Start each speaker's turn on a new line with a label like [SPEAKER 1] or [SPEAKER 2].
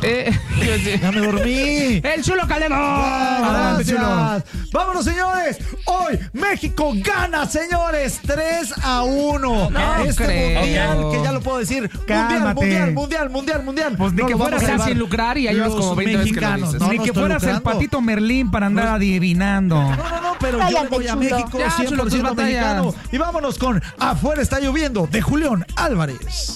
[SPEAKER 1] Ya me dormí.
[SPEAKER 2] ¡El Chulo Calderón!
[SPEAKER 1] Gracias.
[SPEAKER 2] Chulo.
[SPEAKER 1] Vámonos, señores. Hoy México gana, señores. 3-1.
[SPEAKER 2] No
[SPEAKER 1] este
[SPEAKER 2] creo.
[SPEAKER 1] mundial, que ya lo puedo decir.
[SPEAKER 3] Cálmate.
[SPEAKER 1] Mundial.
[SPEAKER 3] Pues ni
[SPEAKER 1] No
[SPEAKER 3] que
[SPEAKER 1] lo
[SPEAKER 3] fueras
[SPEAKER 1] vamos a
[SPEAKER 2] Casi
[SPEAKER 1] llevar
[SPEAKER 2] lucrar y ya llevas
[SPEAKER 1] los
[SPEAKER 2] como 20 veces que lo
[SPEAKER 1] mexicanos.
[SPEAKER 2] dices.
[SPEAKER 3] Ni que
[SPEAKER 1] estoy
[SPEAKER 3] fueras el
[SPEAKER 1] lucrando.
[SPEAKER 3] Patito Merlín para andar adivinando.
[SPEAKER 1] No, pero yo le voy a México,
[SPEAKER 2] Ya, Chulo, tus
[SPEAKER 1] 100%
[SPEAKER 2] batallas.
[SPEAKER 1] mexicano. Y vámonos con Afuera está lloviendo, de Julián Álvarez.